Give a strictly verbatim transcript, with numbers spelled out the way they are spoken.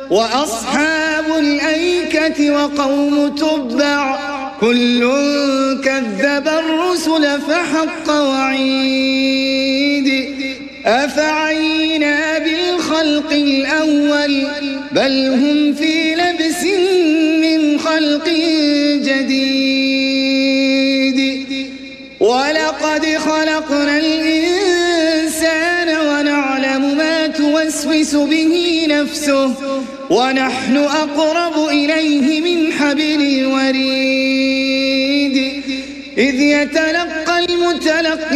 وأصحاب الأيكة وقوم تبع كل كذب الرسل فحق وعيد أفعينا بالخلق الأول بل هم في لبس من خلق جديد ولقد خلقنا الإنسان ونعلم ما توسوس به نفسه ونحن أقرب إليه من حبل الوريد إذ يتلقى المتلقي